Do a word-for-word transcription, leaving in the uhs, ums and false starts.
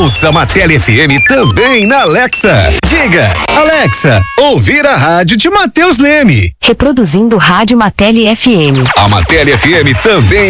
Ouça a Matele F M também na Alexa. Diga, Alexa, ouvir a rádio de Matheus Leme. Reproduzindo Rádio Matele F M. A Matele F M também